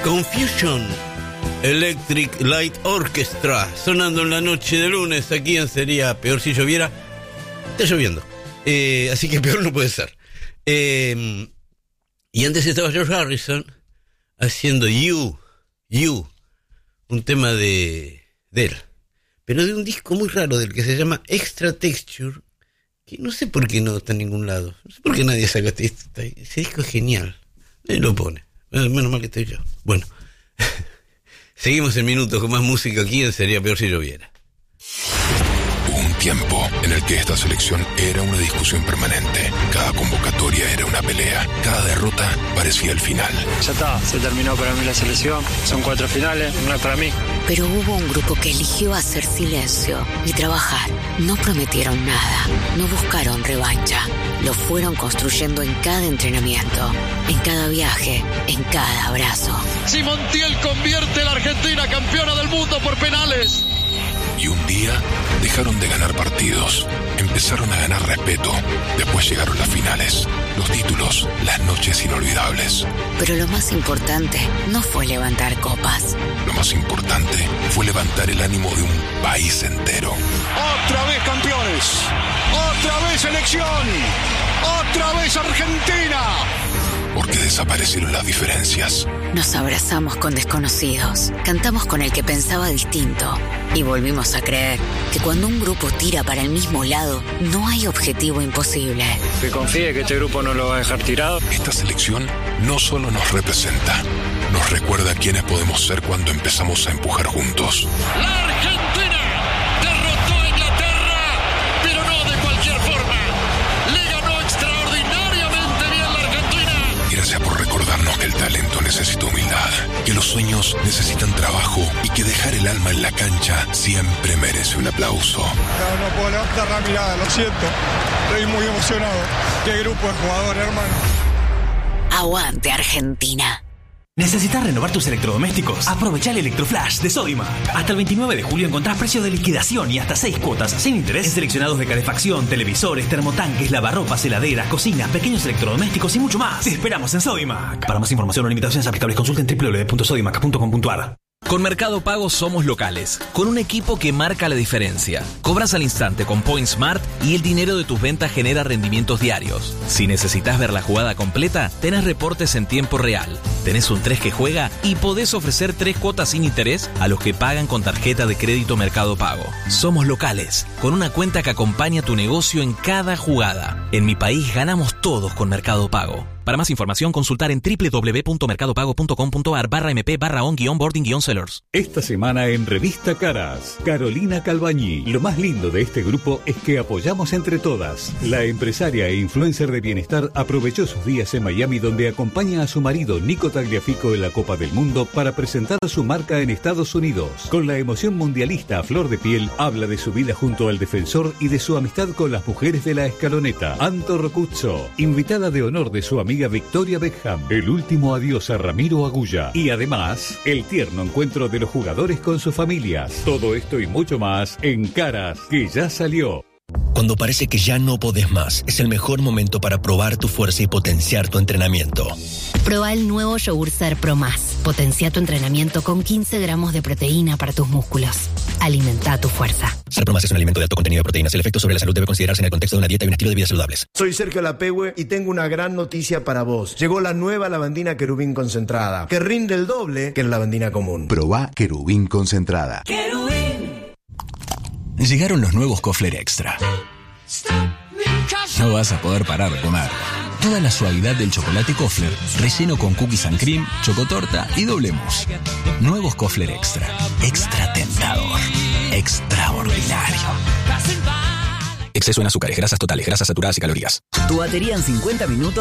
Confusion Electric Light Orchestra, sonando en la noche de lunes aquí en Sería Peor si lloviera. Está lloviendo, así que peor no puede ser. Y antes estaba George Harrison haciendo You, un tema de él, pero de un disco muy raro del que se llama Extra Texture, que no sé por qué no está en ningún lado, no sé por qué nadie saca ese disco. Es genial, nadie lo pone, menos mal que estoy yo. Bueno, seguimos en minutos con más música aquí en Sería Peor si lloviera. Hubo un tiempo en el que esta selección era una discusión permanente. Cada convocatoria era una pelea. Cada derrota parecía el final. Ya está, se terminó para mí la selección. Son 4 finales, no es para mí. Pero hubo un grupo que eligió hacer silencio y trabajar. No prometieron nada, no buscaron revancha. Lo fueron construyendo en cada entrenamiento, en cada viaje, en cada abrazo. Si Montiel convierte a la Argentina campeona del mundo por penales. Y un día dejaron de ganar partidos, empezaron a ganar respeto. Después llegaron las finales, los títulos, las noches inolvidables. Pero lo más importante no fue levantar copas. Lo más importante fue levantar el ánimo de un país entero. Otra vez campeones, otra vez selección, otra vez Argentina. Porque desaparecieron las diferencias. Nos abrazamos con desconocidos, cantamos con el que pensaba distinto y volvimos a creer que cuando un grupo tira para el mismo lado, no hay objetivo imposible. Que confíe que este grupo no lo va a dejar tirado. Esta selección no solo nos representa, nos recuerda quiénes podemos ser cuando empezamos a empujar juntos. La Argentina derrotó a Inglaterra, pero no de cualquier forma. Le ganó extraordinariamente bien la Argentina. Gracias por recordarnos que el talento necesita humildad, que los sueños necesitan trabajo y que dejar el alma en la cancha siempre merece un aplauso. No puedo levantar la mirada, lo siento. Estoy muy emocionado. Qué grupo de jugadores, hermano. Aguante Argentina. ¿Necesitas renovar tus electrodomésticos? Aprovecha el Electroflash de Sodimac. Hasta el 29 de julio encontrás precios de liquidación y hasta 6 cuotas sin interés en seleccionados de calefacción, televisores, termotanques, lavarropas, heladeras, cocinas, pequeños electrodomésticos y mucho más. Te esperamos en Sodimac. Para más información o limitaciones aplicables, consulten www.sodimac.com.ar. Con Mercado Pago somos locales, con un equipo que marca la diferencia. Cobras al instante con PointSmart y el dinero de tus ventas genera rendimientos diarios. Si necesitas ver la jugada completa, tenés reportes en tiempo real. Tenés un 3 que juega y podés ofrecer 3 cuotas sin interés a los que pagan con tarjeta de crédito Mercado Pago. Somos locales, con una cuenta que acompaña tu negocio en cada jugada. En mi país ganamos todos con Mercado Pago. Para más información, consultar en www.mercadopago.com.ar/mp/on-boarding-sellers. Esta semana en Revista Caras, Carolina Calbañi. Lo más lindo de este grupo es que apoyamos entre todas. La empresaria e influencer de bienestar aprovechó sus días en Miami, donde acompaña a su marido Nico Tagliafico en la Copa del Mundo para presentar su marca en Estados Unidos. Con la emoción mundialista a flor de piel, habla de su vida junto al defensor y de su amistad con las mujeres de la escaloneta. Anto Rocuzzo, invitada de honor de su amiga Victoria Beckham, el último adiós a Ramiro Agulla y además el tierno encuentro de los jugadores con sus familias. Todo esto y mucho más en Caras, que ya salió. Cuando parece que ya no podés más, es el mejor momento para probar tu fuerza y potenciar tu entrenamiento. Proba el nuevo Yogur Ser Pro Más. Potencia tu entrenamiento con 15 gramos de proteína para tus músculos. Alimenta tu fuerza. Ser Pro Más es un alimento de alto contenido de proteínas. El efecto sobre la salud debe considerarse en el contexto de una dieta y un estilo de vida saludables. Soy Sergio Lapehue y tengo una gran noticia para vos. Llegó la nueva lavandina Querubín concentrada, que rinde el doble que la lavandina común. Probá Querubín concentrada. Querubín. Llegaron los nuevos Kofler Extra. No vas a poder parar de comer. Toda la suavidad del chocolate Kofler, relleno con cookies and cream, chocotorta y doble mousse. Nuevos Kofler Extra. Extra tentador. Extraordinario. Exceso en azúcares, grasas totales, grasas saturadas y calorías. Tu batería en 50 minutos